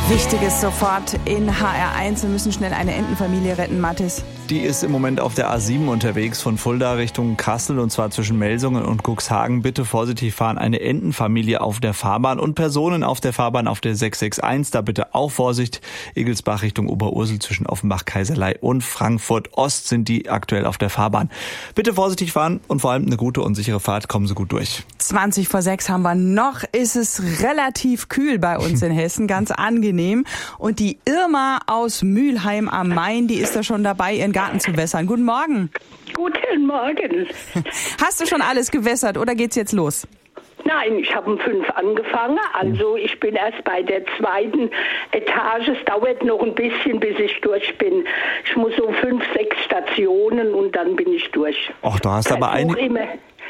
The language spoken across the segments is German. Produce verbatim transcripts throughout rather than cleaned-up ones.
Wichtiges sofort in H R eins. Wir müssen schnell eine Entenfamilie retten, Mathis. Die ist im Moment auf der A sieben unterwegs von Fulda Richtung Kassel und zwar zwischen Melsungen und Cuxhagen. Bitte vorsichtig fahren. Eine Entenfamilie auf der Fahrbahn und Personen auf der Fahrbahn auf der sechs sechs eins. Da bitte auch Vorsicht. Egelsbach Richtung Oberursel zwischen Offenbach, Kaiserlei und Frankfurt Ost sind die aktuell auf der Fahrbahn. Bitte vorsichtig fahren und vor allem eine gute und sichere Fahrt. Kommen Sie gut durch. zwanzig vor sechs haben wir noch. Ist es relativ kühl bei uns in Hessen. Ganz angenehm. Und die Irma aus Mülheim am Main, die ist da schon dabei, ihren Garten zu wässern. Guten Morgen. Guten Morgen. Hast du schon alles gewässert oder geht's jetzt los? Nein, ich habe um fünf angefangen, also ich bin erst bei der zweiten Etage. Es dauert noch ein bisschen, bis ich durch bin. Ich muss so fünf, sechs Stationen und dann bin ich durch. Ach, du hast aber eine... Immer.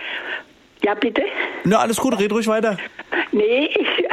Ja, bitte? Na, alles gut, red ruhig weiter. Nee, ich...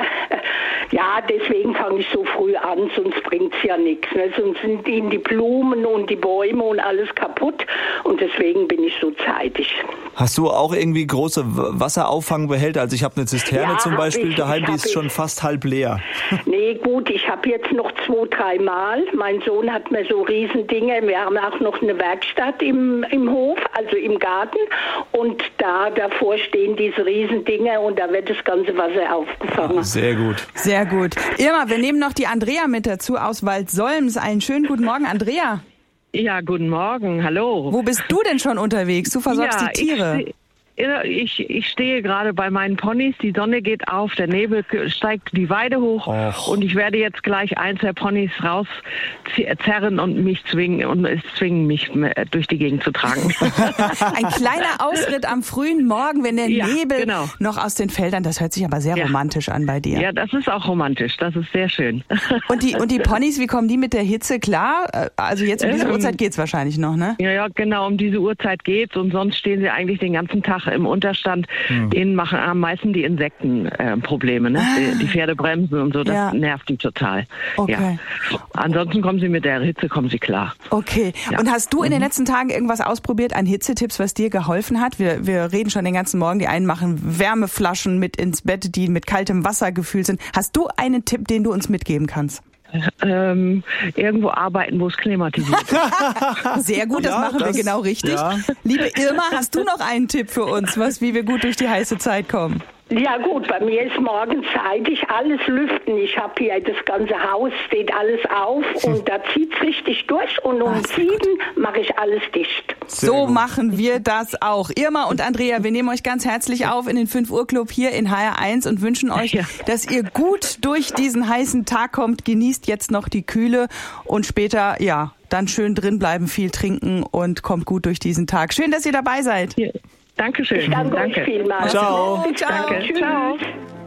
Ja, deswegen fange ich so früh an, sonst bringt's ja nichts. Ne? Sonst sind ihnen die Blumen und die Bäume und alles kaputt und deswegen bin ich so zeitig. Hast du auch irgendwie große Wasserauffangbehälter? Also ich habe eine Zisterne ja, zum Beispiel ich, daheim, ich die ist ich. schon fast halb leer. Nee, gut, ich habe jetzt noch zwei, drei Mal. Mein Sohn hat mir so Riesendinge. Wir haben auch noch eine Werkstatt im, im Hof, also im Garten. Und da davor stehen diese Riesendinger und da wird das ganze Wasser aufgefangen. Ah, sehr gut. Sehr gut. Irma, wir nehmen noch die Andrea mit dazu aus Waldsolms. Einen schönen guten Morgen, Andrea. Ja, guten Morgen, hallo. Wo bist du denn schon unterwegs? Du versorgst ja, die Tiere. Ich, ich, ich stehe gerade bei meinen Ponys, die Sonne geht auf, der Nebel steigt die Weide hoch Och. und ich werde jetzt gleich eins der Ponys rauszerren und mich zwingen und es zwingen, mich durch die Gegend zu tragen. Ein kleiner Ausritt am frühen Morgen, wenn der ja, Nebel genau. noch aus den Feldern, das hört sich aber sehr ja. romantisch an bei dir. Ja, das ist auch romantisch, das ist sehr schön. Und die, und die Ponys, wie kommen die mit der Hitze klar? Also jetzt um diese ähm, Uhrzeit geht's wahrscheinlich noch, ne? Ja, ja, genau, um diese Uhrzeit geht's und sonst stehen sie eigentlich den ganzen Tag im Unterstand. Hm. Denen machen am meisten die Insekten äh, Probleme, ne? Ah. Die, die Pferde bremsen und so, das ja. nervt die total. Okay. Ja. Ansonsten kommen sie mit der Hitze, kommen sie klar. Okay. Ja. Und hast du in den mhm. letzten Tagen irgendwas ausprobiert an Hitzetipps, was dir geholfen hat? Wir, wir reden schon den ganzen Morgen, die einen machen Wärmeflaschen mit ins Bett, die mit kaltem Wasser gefüllt sind. Hast du einen Tipp, den du uns mitgeben kannst? Ähm, irgendwo arbeiten, wo es klimatisiert ist. Sehr gut, das ja, machen das, wir genau richtig. Ja. Liebe Irma, hast du noch einen Tipp für uns, was, wie wir gut durch die heiße Zeit kommen? Ja gut, bei mir ist morgens zeitig alles lüften. Ich habe hier das ganze Haus, steht alles auf und da zieht's richtig durch und um sieben mache ich alles dicht. Sehr so gut. Machen wir das auch. Irma und Andrea, wir nehmen euch ganz herzlich auf in den fünf Uhr Club hier in H R eins und wünschen euch, ja. dass ihr gut durch diesen heißen Tag kommt. Genießt jetzt noch die Kühle und später, ja, dann schön drin bleiben, viel trinken und kommt gut durch diesen Tag. Schön, dass ihr dabei seid. Ja. Dankeschön. Ich danke, danke euch vielmals. Ciao. Ciao. Danke. Ciao.